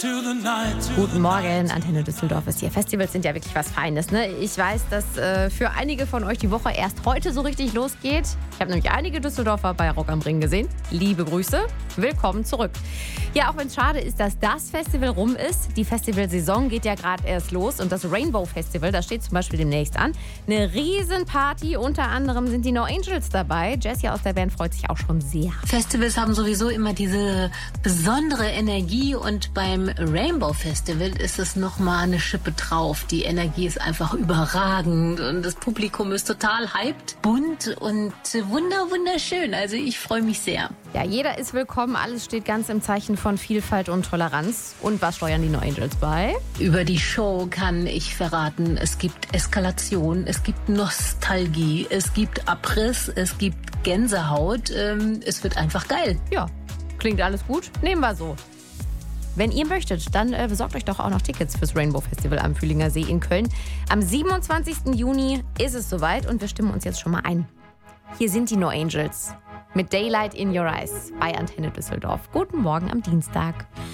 Guten Morgen, Antenne Düsseldorf ist hier. Festivals sind ja wirklich was Feines, ne? Ich weiß, dass für einige von euch die Woche erst heute so richtig losgeht. Ich habe nämlich einige Düsseldorfer bei Rock am Ring gesehen. Liebe Grüße, willkommen zurück. Ja, auch wenn es schade ist, dass das Festival rum ist. Die Festivalsaison geht ja gerade erst los und das Rainbow Festival, das steht zum Beispiel demnächst an. Eine Riesenparty, unter anderem sind die No Angels dabei. Jessie aus der Band freut sich auch schon sehr. Festivals haben sowieso immer diese besondere Energie und beim Rainbow Festival ist es nochmal eine Schippe drauf. Die Energie ist einfach überragend und das Publikum ist total hyped, bunt und wunderschön. Also ich freue mich sehr. Ja, jeder ist willkommen. Alles steht ganz im Zeichen von Vielfalt und Toleranz. Und was steuern die No Angels bei? Über die Show kann ich verraten, es gibt Eskalation, es gibt Nostalgie, es gibt Abriss, es gibt Gänsehaut. Es wird einfach geil. Ja, klingt alles gut. Nehmen wir so. Wenn ihr möchtet, dann besorgt euch doch auch noch Tickets fürs Rainbow Festival am Fühlinger See in Köln. Am 27. Juni ist es soweit und wir stimmen uns jetzt schon mal ein. Hier sind die No Angels mit Daylight in Your Eyes bei Antenne Düsseldorf. Guten Morgen am Dienstag.